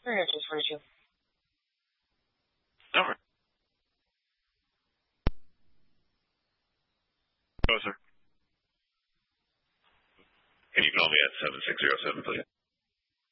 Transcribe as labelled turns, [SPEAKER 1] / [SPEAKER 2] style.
[SPEAKER 1] Experiences for you.
[SPEAKER 2] All right. Go, sir. And you can call me at 7607, please.